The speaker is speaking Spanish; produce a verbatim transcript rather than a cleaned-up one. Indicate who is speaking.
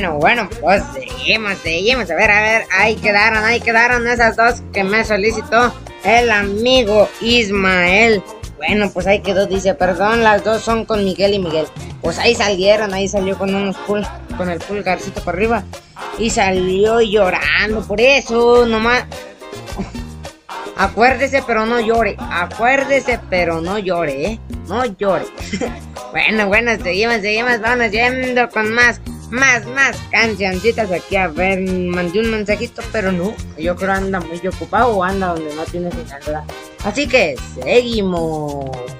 Speaker 1: Bueno, bueno, pues seguimos, seguimos. A ver, a ver, ahí quedaron, ahí quedaron esas dos que me solicitó el amigo Ismael. Bueno, pues ahí quedó, dice, perdón, las dos son con Miguel y Miguel. Pues ahí salieron, ahí salió con unos pul con el pulgarcito por arriba. Y salió llorando, por eso, nomás. Acuérdese, pero no llore. Acuérdese, pero no llore, ¿eh? No llore. Bueno, bueno, seguimos, seguimos, vamos yendo con más, más, más cancioncitas aquí. A ver, mandé un mensajito, pero no. Yo creo anda muy ocupado o anda donde no tiene señal, ¿verdad? Así que seguimos.